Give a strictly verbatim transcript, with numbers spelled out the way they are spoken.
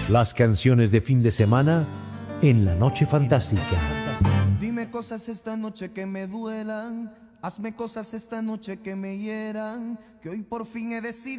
Las canciones de fin de semana en la Noche Fantástica. Dime cosas esta noche que me duelan, hazme cosas esta noche que me hieran, que hoy por fin he decidido